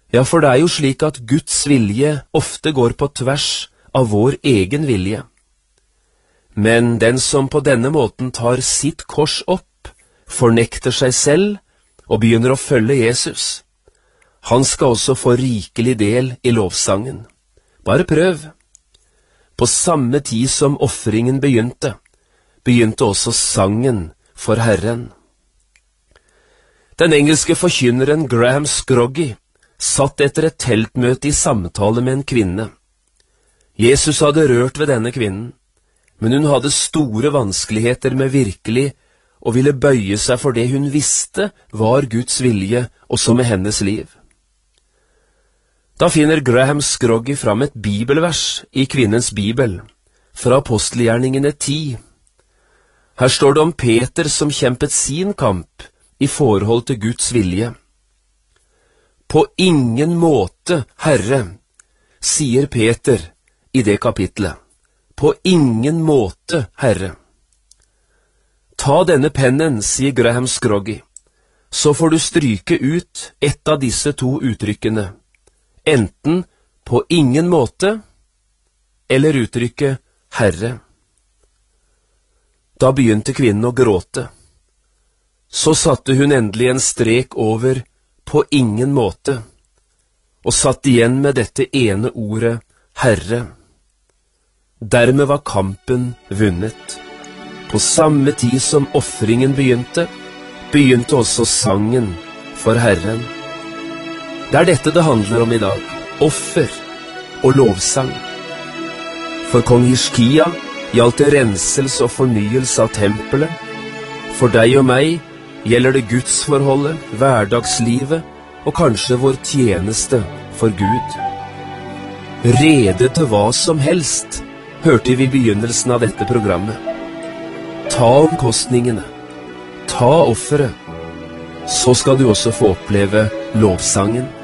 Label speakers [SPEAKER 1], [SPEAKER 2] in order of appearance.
[SPEAKER 1] Ja, for det jo slik at Guds vilje ofte går på tvers av vår egen vilje. Men den som på denne måten tar sitt kors opp, fornekter seg selv og begynner å følge Jesus, han skal også få rikelig del i lovsangen. Bare prøv. På samme tid som offringen begynte også sangen for Herren. Den engelske forkynneren Graham Scroggie satt etter et teltmøte i samtale med en kvinne. Jesus hadde rørt ved denne kvinnen, men hun hadde store vanskeligheter med virkelig og ville bøye seg for det hun visste var Guds vilje også med hennes liv. Da finner Graham Scroggie fram et bibelvers i kvinnens bibel, fra Apostelgjerningene 10. Her står det om Peter som kjempet sin kamp i forhold til Guds vilje. På ingen måte, Herre, sier Peter i det kapitlet. På ingen måte, Herre. Ta denne pennen, sier Graham Scroggie, så får du stryke ut ett av disse to uttrykkene. Enten på ingen måte, eller uttrykket Herre. Da begynte kvinnen å gråte. Så satte hun endelig en strek over på ingen måte, og satt igjen med dette ene ordet, Herre. Dermed var kampen vunnet. På samme tid som offringen begynte også sangen for Herren. Det dette det handler om i dag, offer og lovsang. For kong Hiskia gjaldt det renselse og fornyelse av tempelet. For deg og meg gjelder det gudsforholdet, hverdagslivet og kanskje vår tjeneste for Gud. Rede til hva som helst, hørte vi i begynnelsen av dette programmet. Ta omkostningene, ta offeret, så skal du også få oppleve lovsangen.